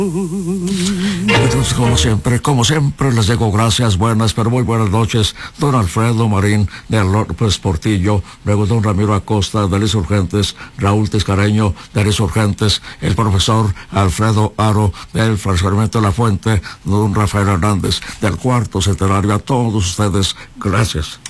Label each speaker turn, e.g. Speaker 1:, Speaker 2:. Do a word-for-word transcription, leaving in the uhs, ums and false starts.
Speaker 1: Entonces, como siempre, como siempre, les digo gracias, buenas, pero muy buenas noches, don Alfredo Marín del López Portillo, luego don Ramiro Acosta de Insurgentes, Raúl Tiscareño de Insurgentes, el profesor Alfredo Aro del Fraccionamiento de la Fuente, don Rafael Hernández del Cuarto Centenario. A todos ustedes, gracias.